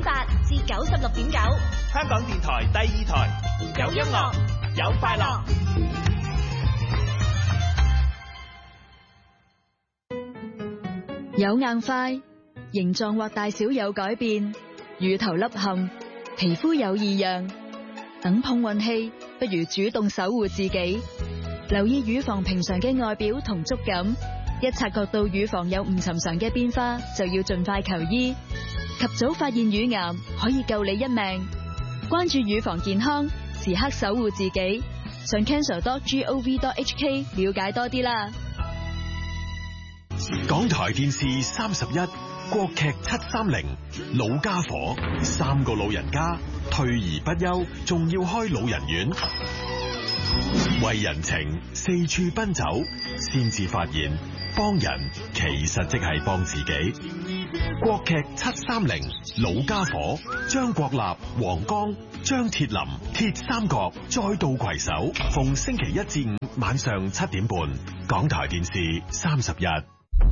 88至96.9， 香港電台第2台，有音樂，有快樂。 有硬塊，形狀或大小有改變，乳頭凹陷，皮膚有異樣，等碰運氣，不如主動守護自己。留意乳房平常嘅外表同觸感，一察覺到乳房有唔尋常嘅變化，就要盡快求醫。及早發現乳癌，可以救你一命。關注乳房健康，時刻守護自己。上 cancer.gov.hk 了解多啲啦。 港台電視31國劇730老家伙，3個老人家退而不休，仲要開老人院，為人情四處奔走，先至發現幫人其實即係幫自己。國劇730老家伙，張國立、黃剛、張鐵林鐵三角再度攜手，逢星期1至5晚上7點半，港台電視31。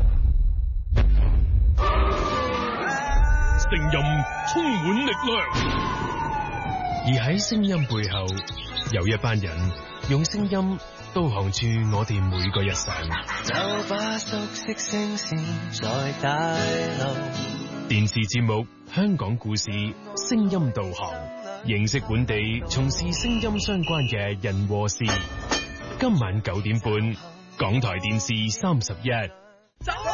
聲音充滿力量，而喺聲音背後，有一班人用聲音導航住我哋每個日常。 就把熟悉聲線再帶路。 電視節目《香港故事》聲音導航，認識本地從事聲音相關嘅人和事。今晚9點半，港台電視31。 走啊！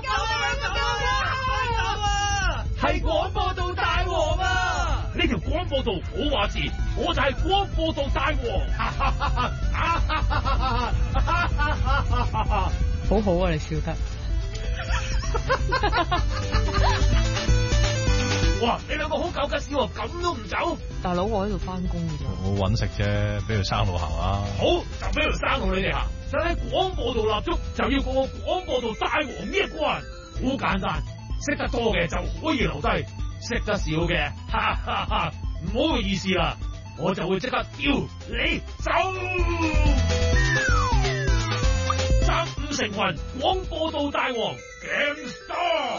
係廣播道大王啊！ 呢條廣播道我話事，我就係廣播道大王。 好好啊，你笑得。 哇！你兩個好狗吉喎，咁都唔走？ 大佬，我喺度翻工嘅啫。 我搵食啫，俾條生路行啊！ 好，就俾條生路你哋行。想喺廣播道立足，就要過廣播道大王呢一關。好簡單。識得多嘅就可以留低，識得少嘅，哈哈哈，唔好意思啦，我就會即刻叫你走。三五成雲，廣播道大王 Gamstar。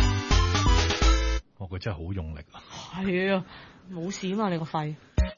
佢真係好用力啊！ 係啊，冇事啊嘛，你個肺。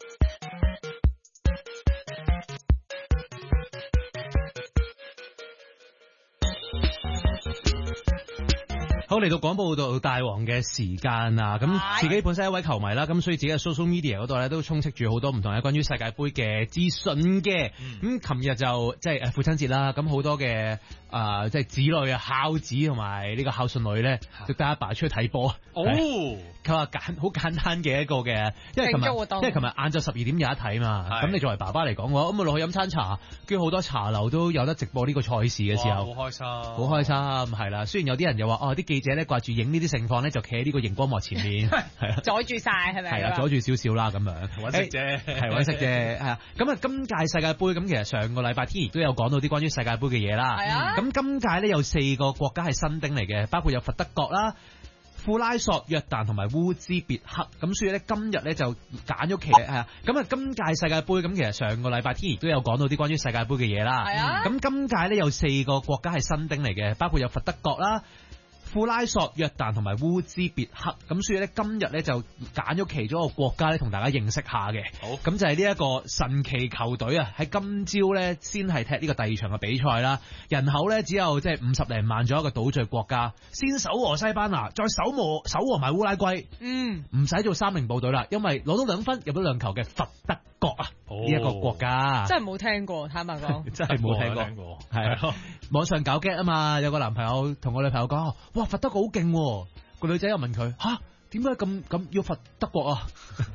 好，嚟到廣播道大王嘅時間啊！咁自己本身係一位球迷啦，咁所以自己嘅 social media 嗰度咧都充斥住好多唔同嘅關於世界盃嘅資訊嘅。咁琴日就即係父親節啦，咁好多嘅即係子女啊、孝子同埋呢個孝順女咧，就帶阿爸出去睇波。哦，佢話好簡單嘅一個嘅，因為琴日晏晝12點有得睇嘛。咁你作為爸爸嚟講，咁咪落去飲餐茶，跟住好多茶樓都有得直播呢個賽事嘅時候， 好開心， 好開心係啦。雖然有啲人又話啲記者咧掛住影呢啲盛況咧，就企喺呢個熒光幕前面，係啊， 阻住晒係咪？ 係啊，阻住少少啦咁樣， 揾食啫， 係揾食啫，係啊。咁啊，今屆世界盃咁其實上個禮拜天亦都有講到啲關於世界盃嘅嘢啦。係啊。咁今屆咧有4個國家係新丁嚟嘅，包括有佛得角啦、庫拉索、約旦同埋烏茲別克。咁所以咧今日咧就揀咗期係啊。咁啊，今屆世界盃咁其實上個禮拜天亦都有講到啲關於世界盃嘅嘢啦。係啊。咁今屆咧有4個國家係新丁嚟嘅，包括有佛得角啦、庫拉索、約旦同埋烏茲別克。咁所以咧今日咧就揀咗其中一個國家咧同大家認識下嘅。好，咁就係呢一個神奇球隊啊！喺今朝咧先係踢呢個第2場嘅比賽啦。人口咧只有即係50零萬左右嘅島嶼國家，先手和西班牙，再手和埋烏拉圭。唔使做3-0部隊啦，因為攞到2分入咗2球嘅佛得角啊！呢一個國家真係冇聽過，坦白講真係冇聽過。係啊，網上搞 get 啊嘛，有個男朋友同我女朋友講，哇，佛得角好勁，個女仔又問佢吓，點解咁要佛得角啊？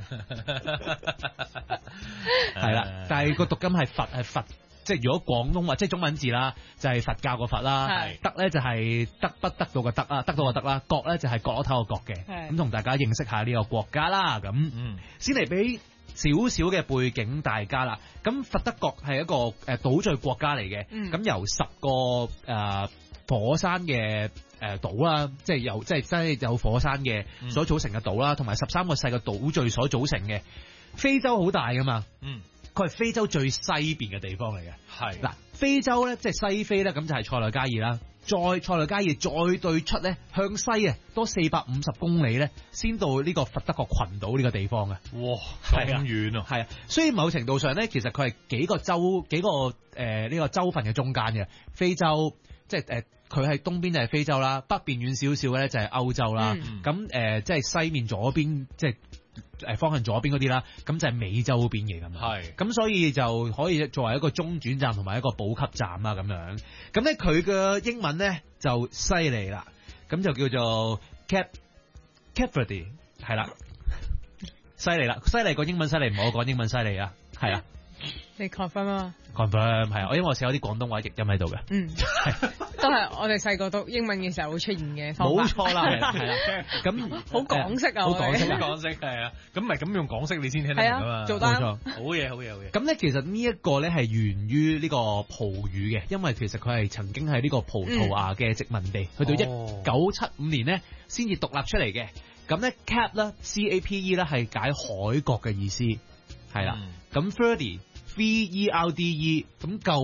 係啦，但係個讀音係佛，即係如果廣東話即係中文字啦，就係佛教個佛啦。得咧就係得不得到個得啊，得到個得啦。角咧就係角落頭個角嘅。咁同大家認識下呢個國家啦。咁先嚟俾少少嘅背景大家啦。咁佛得角係一個島嶼國家嚟嘅。咁由10個火山嘅島啦，即係真係有火山嘅所組成嘅島啦，同埋13個細嘅島嶼所組成嘅。非洲好大噶嘛，佢係非洲最西邊嘅地方嚟嘅。係嗱，非洲咧即係西非咧，咁就係塞內加爾啦。 再塞內加爾再對出咧向西啊多450公里咧，先到呢個佛得角群島呢個地方嘅。 哇，咁遠啊！ 係啊，所以某程度上咧，其實佢係幾個呢個州份嘅中間嘅。非洲即係佢係東邊就係非洲啦，北邊遠少少嘅咧就係歐洲啦。咁即係西面左邊即係方向左邊嗰啲啦，咁就係美洲邊嘅咁。 係咁所以就可以作為一個中轉站同埋一個補給站啦咁樣。咁咧佢嘅英文咧就犀利啦，咁就叫做 Cape Verde 係啦，犀利啦，犀利過英文犀利，唔好講英文犀利啊，係啊。 你 confirm 啊 confirm 係啊，因為我寫有啲廣東話譯音喺度嘅。 都係我哋細個讀英文嘅時候會出現嘅方法。 冇錯啦，係啦。咁好港式啊， 好港式， 港式係啊。咁咪咁用港式你先聽得明㗎嘛？ 做得冇錯， 好嘢，好嘢，好嘢。 咁咧其實呢一個咧係源於呢個葡語嘅，因為其實佢係曾經喺呢個葡萄牙嘅殖民地，去到1975年咧先至獨立出嚟嘅。咁咧 Cape 咧 CAPE 咧係解海角嘅意思，係啦。咁 Verde VERDE 咁舊